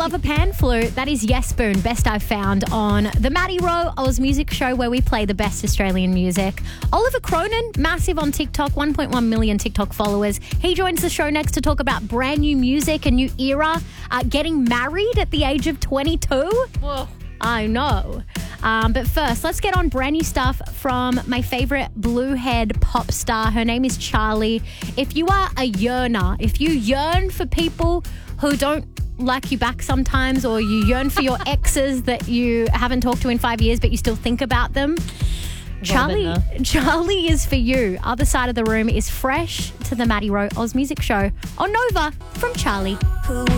of a pan flute. That is Yes Spoon, Best I've Found on the Maddie Rowe Oz Music Show, where we play the best Australian music. Oliver Cronin, massive on TikTok, 1.1 million TikTok followers. He joins the show next to talk about brand new music, a new era, getting married at the age of 22. Whoa. I know. But first, let's get on brand new stuff from my favourite bluehead pop star. Her name is Charlie. If you are a yearner, if you yearn for people who don't like you back sometimes, or you yearn for your exes that you haven't talked to in 5 years but you still think about them, Charlie is for you. Other side of the room is fresh to the Maddie Rowe Oz Music Show on Nova from Charlie.